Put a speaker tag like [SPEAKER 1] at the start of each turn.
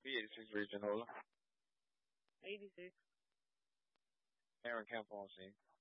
[SPEAKER 1] P86 Region, Hola.
[SPEAKER 2] 86.
[SPEAKER 1] Aaron Camp on scene.